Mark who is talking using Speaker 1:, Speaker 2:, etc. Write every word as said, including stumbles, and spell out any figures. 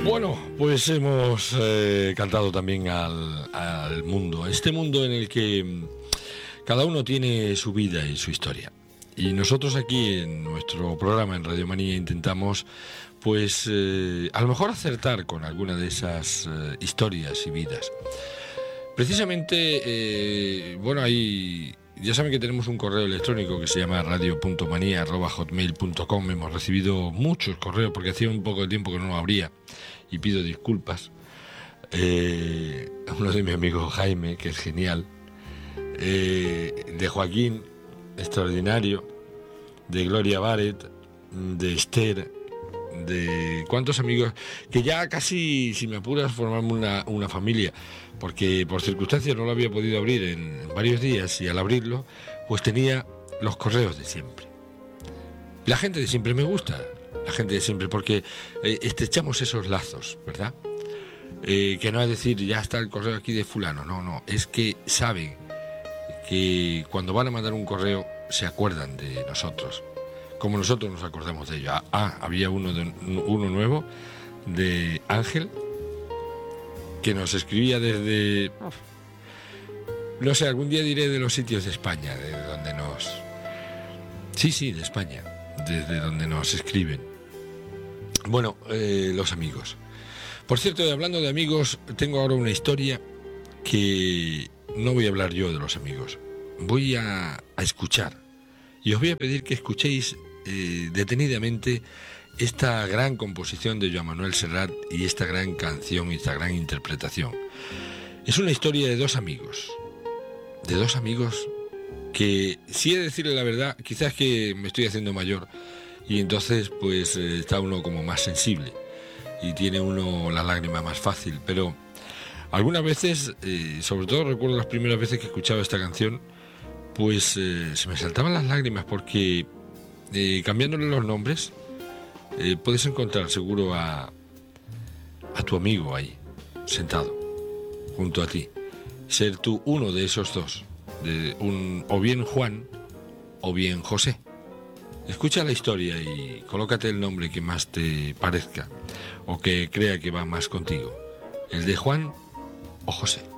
Speaker 1: Bueno, pues hemos eh, cantado también al, al mundo, a este mundo en el que cada uno tiene su vida y su historia. Y nosotros aquí en nuestro programa en Radio Manía intentamos, pues, eh, a lo mejor acertar con alguna de esas eh, historias y vidas. Precisamente, eh, bueno, ahí ya saben que tenemos un correo electrónico que se llama radio punto manía arroba hotmail punto com. Hemos recibido muchos correos porque hacía un poco de tiempo que no lo abría y pido disculpas. Eh, uno de mi amigo Jaime, que es genial, eh, de Joaquín, extraordinario, de Gloria Barrett, de Esther, de cuántos amigos, que ya casi, si me apuras, formamos una, una familia, porque por circunstancias no lo había podido abrir en, en varios días, y al abrirlo pues tenía los correos de siempre. La gente de siempre me gusta, la gente de siempre, porque eh, estrechamos esos lazos, ¿verdad? Eh, que no es decir, ya está el correo aquí de fulano, no, no, es que saben que cuando van a mandar un correo se acuerdan de nosotros, como nosotros nos acordamos de ello. Ah, había uno, de, uno nuevo de Ángel, que nos escribía desde... No sé, algún día diré de los sitios de España, de donde nos... Sí, sí, de España, desde donde nos escriben. Bueno, eh, los amigos. Por cierto, hablando de amigos, tengo ahora una historia que no voy a hablar yo de los amigos. Voy a, a escuchar. Y os voy a pedir que escuchéis eh, detenidamente esta gran composición de Joan Manuel Serrat y esta gran canción y esta gran interpretación. Es una historia de dos amigos, de dos amigos que, si he de decirle la verdad, quizás que me estoy haciendo mayor y entonces pues eh, está uno como más sensible y tiene uno la lágrima más fácil, pero algunas veces, eh, sobre todo recuerdo las primeras veces que escuchaba esta canción, pues eh, se me saltaban las lágrimas porque eh, cambiándole los nombres eh, puedes encontrar seguro a, a tu amigo ahí, sentado, junto a ti. Ser tú uno de esos dos, de un, o bien Juan o bien José. Escucha la historia y colócate el nombre que más te parezca o que crea que va más contigo, el de Juan o José.